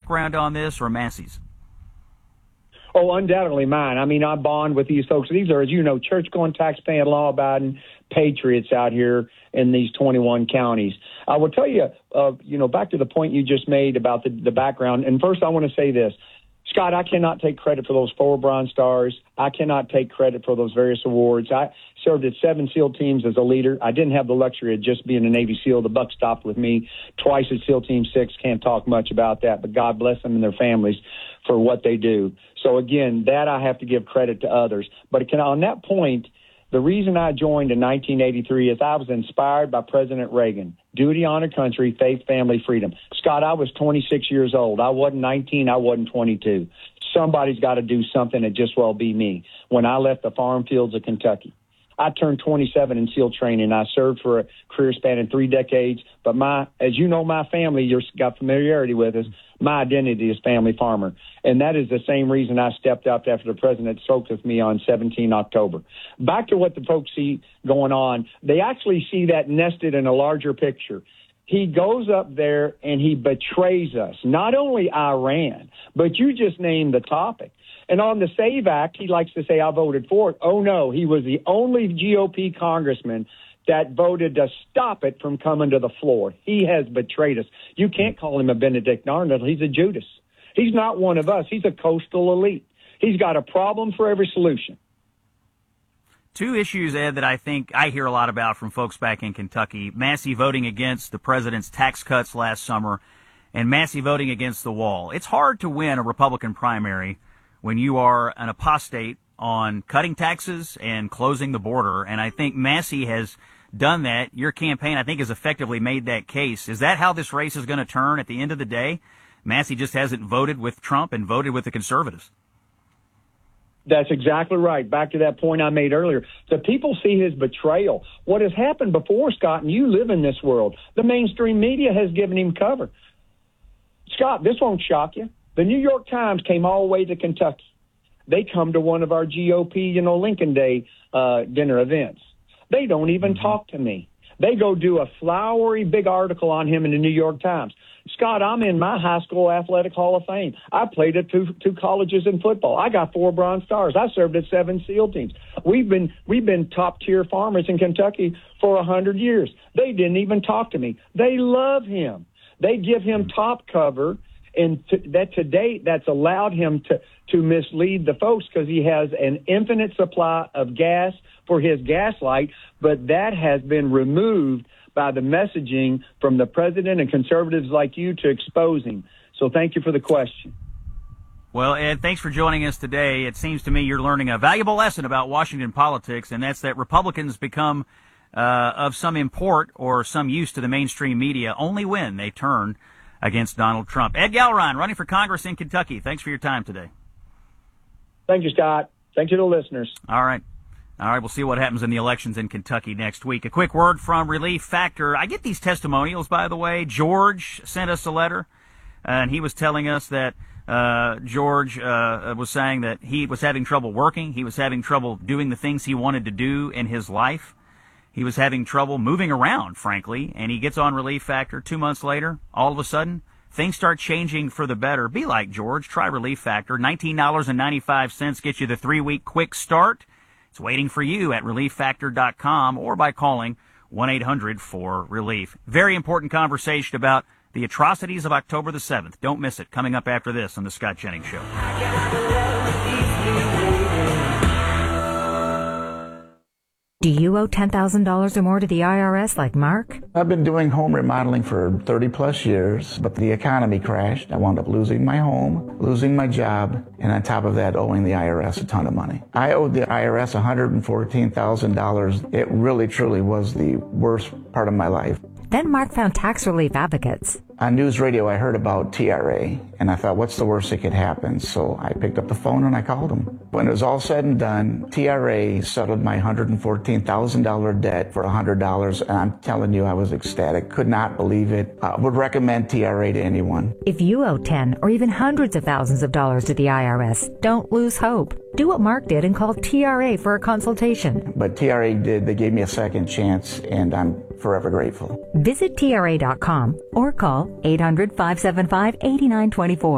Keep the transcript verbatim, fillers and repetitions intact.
background on this or Massey's? Oh, undoubtedly mine. I mean, I bond with these folks. These are, as you know, church-going, tax-paying, law-abiding patriots out here in these twenty-one counties. I will tell you, uh, you know, back to the point you just made about the, the background. And first, I want to say this. Scott, I cannot take credit for those four Bronze Stars. I cannot take credit for those various awards. I served at seven SEAL teams as a leader. I didn't have the luxury of just being a Navy SEAL. The buck stopped with me twice at SEAL Team six. Can't talk much about that, but God bless them and their families for what they do. So, again, that I have to give credit to others. But can, on that point, the reason I joined in nineteen eighty-three is I was inspired by President Reagan. Duty, honor, country, faith, family, freedom. Scott, I was twenty-six years old. I wasn't nineteen. I wasn't twenty-two. Somebody's got to do something. It just well be me. When I left the farm fields of Kentucky, I turned twenty-seven in SEAL training. I served for a career spanning three decades. But my, as you know, my family, you've got familiarity with us. My identity is family farmer. And that is the same reason I stepped up after the president spoke with me on seventeenth October. Back to what the folks see going on. They actually see that nested in a larger picture. He goes up there and he betrays us, not only Iran, but you just named the topic. And on the SAVE Act, he likes to say, I voted for it. Oh, no, he was the only G O P congressman that voted to stop it from coming to the floor. He has betrayed us. You can't call him a Benedict Arnold. He's a Judas. He's not one of us. He's a coastal elite. He's got a problem for every solution. Two issues, Ed, that I think I hear a lot about from folks back in Kentucky. Massey voting against the president's tax cuts last summer and Massey voting against the wall. It's hard to win a Republican primary when you are an apostate on cutting taxes and closing the border. And I think Massey has done that. Your campaign, I think, has effectively made that case. Is that how this race is going to turn at the end of the day? Massey just hasn't voted with Trump and voted with the conservatives. That's exactly right. Back to that point I made earlier. The people see his betrayal. What has happened before, Scott, and you live in this world, the mainstream media has given him cover. Scott, this won't shock you. The New York Times came all the way to Kentucky. They come to one of our G O P, you know, Lincoln Day uh, dinner events. They don't even mm-hmm. talk to me. They go do a flowery big article on him in the New York Times. Scott, I'm in my high school athletic hall of fame. I played at two two colleges in football. I got four Bronze Stars. I served at seven SEAL teams. We've been we've been top tier farmers in Kentucky for a hundred years. They didn't even talk to me. They love him. They give him top cover, and to, that to date that's allowed him to to mislead the folks because he has an infinite supply of gas for his gaslight, but that has been removed by the messaging from the president and conservatives like you to expose him. So thank you for the question. Well, Ed, thanks for joining us today. It seems to me you're learning a valuable lesson about Washington politics, and that's that Republicans become uh, of some import or some use to the mainstream media only when they turn against Donald Trump. Ed Gallrein, running for Congress in Kentucky. Thanks for your time today. Thank you, Scott. Thank you to the listeners. All right. All right, we'll see what happens in the elections in Kentucky next week. A quick word from Relief Factor. I get these testimonials, by the way. George sent us a letter, and he was telling us that uh, George uh, was saying that he was having trouble working. He was having trouble doing the things he wanted to do in his life. He was having trouble moving around, frankly, and he gets on Relief Factor. Two months later, all of a sudden, things start changing for the better. Be like George. Try Relief Factor. nineteen dollars and ninety-five cents gets you the three-week quick start. It's waiting for you at relief factor dot com or by calling one eight hundred four relief. Very important conversation about the atrocities of October the seventh. Don't miss it. Coming up after this on The Scott Jennings Show. Do you owe ten thousand dollars or more to the I R S like Mark? I've been doing home remodeling for thirty plus years, but the economy crashed. I wound up losing my home, losing my job, and on top of that, owing the I R S a ton of money. I owed the I R S one hundred fourteen thousand dollars. It really, truly was the worst part of my life. Then Mark found tax relief advocates. On news radio, I heard about T R A, and I thought, what's the worst that could happen? So I picked up the phone and I called them. When it was all said and done, T R A settled my one hundred fourteen thousand dollars debt for one hundred dollars, and I'm telling you, I was ecstatic. Could not believe it. I would recommend T R A to anyone. If you owe ten or even hundreds of thousands of dollars to the I R S, don't lose hope. Do what Mark did and call T R A for a consultation. But T R A did. They gave me a second chance, and I'm forever grateful. Visit T R A dot com or call eight hundred, five seven five, eight nine two four.